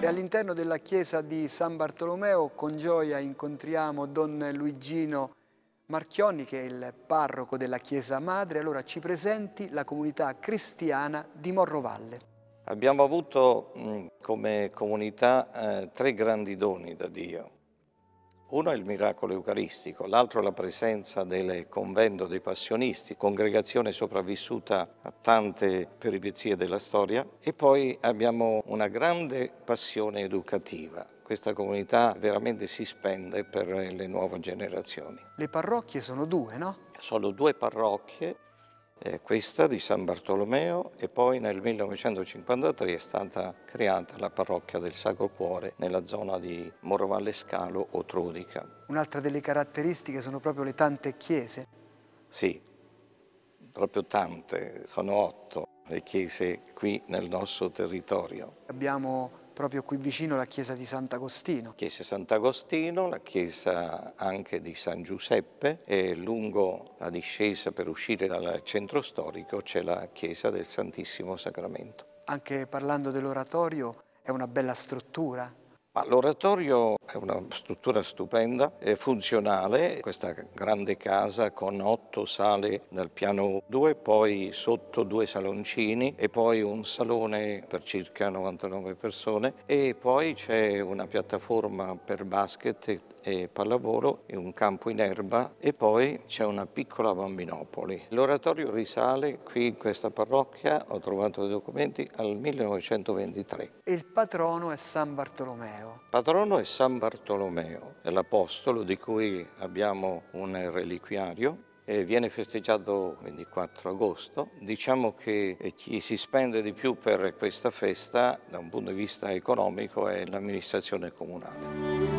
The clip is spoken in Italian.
E all'interno della chiesa di San Bartolomeo con gioia incontriamo Don Luigino Marchionni, che è il parroco della chiesa madre. Allora ci presenti la comunità cristiana di Morrovalle. Abbiamo avuto come comunità tre grandi doni da Dio. Uno è il miracolo eucaristico, l'altro è la presenza del convento dei passionisti, congregazione sopravvissuta a tante peripezie della storia, e poi abbiamo una grande passione educativa. Questa comunità veramente si spende per le nuove generazioni. Le parrocchie sono due, no? Sono due parrocchie, questa di San Bartolomeo, e poi nel 1953 è stata creata la parrocchia del Sacro Cuore nella zona di Morrovalle Scalo o Trodica. Un'altra delle caratteristiche sono proprio le tante chiese. Sì, proprio tante, sono 8 le chiese qui nel nostro territorio. Abbiamo proprio qui vicino la chiesa di Sant'Agostino. Chiesa Sant'Agostino, la chiesa anche di San Giuseppe, e lungo la discesa per uscire dal centro storico c'è la chiesa del Santissimo Sacramento. Anche parlando dell'oratorio è una bella struttura. L'oratorio è una struttura stupenda, è funzionale, questa grande casa con 8 sale dal piano 2, poi sotto 2 saloncini e poi un salone per circa 99 persone, e poi c'è una piattaforma per basket e pallavolo e un campo in erba, e poi c'è una piccola bambinopoli. L'oratorio risale qui in questa parrocchia, ho trovato dei documenti, al 1923. E il patrono è San Bartolomeo. Patrono è San Bartolomeo, è l'apostolo di cui abbiamo un reliquiario e viene festeggiato il 24 agosto. Diciamo che chi si spende di più per questa festa da un punto di vista economico è l'amministrazione comunale.